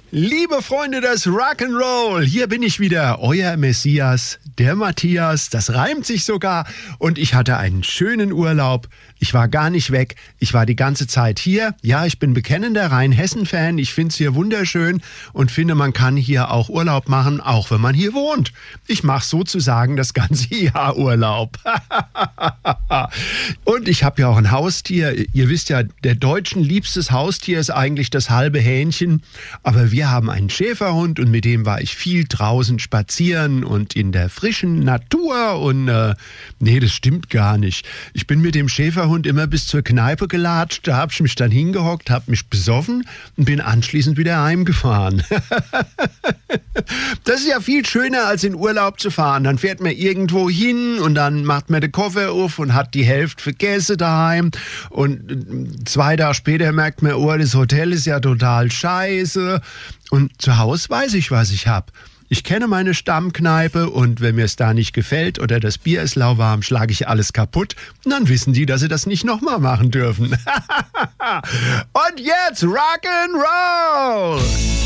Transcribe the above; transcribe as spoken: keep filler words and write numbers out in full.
Liebe Freunde des Rock'n'Roll, hier bin ich wieder, euer Messias, der Matthias, das reimt sich sogar und ich hatte einen schönen Urlaub. Ich war gar nicht weg, ich war die ganze Zeit hier. Ja, ich bin bekennender Rheinhessen-Fan, ich finde es hier wunderschön und finde, man kann hier auch Urlaub machen, auch wenn man hier wohnt. Ich mache sozusagen das ganze Jahr Urlaub. Und ich habe ja auch ein Haustier. Ihr wisst ja, der Deutschen liebstes Haustier ist eigentlich das halbe Hähnchen, aber wir Wir haben einen Schäferhund und mit dem war ich viel draußen spazieren und in der frischen Natur und äh, nee, das stimmt gar nicht. Ich bin mit dem Schäferhund immer bis zur Kneipe gelatscht, da habe ich mich dann hingehockt, habe mich besoffen und bin anschließend wieder heimgefahren. Das ist ja viel schöner, als in Urlaub zu fahren. Dann fährt man irgendwo hin und dann macht man den Koffer auf und hat die Hälfte vergessen daheim und zwei Tage später merkt man, oh, das Hotel ist ja total scheiße. Und zu Hause weiß ich, was ich habe. Ich kenne meine Stammkneipe und wenn mir es da nicht gefällt oder das Bier ist lauwarm, schlage ich alles kaputt. Und dann wissen die, dass sie das nicht nochmal machen dürfen. Und jetzt Rock'n'Roll!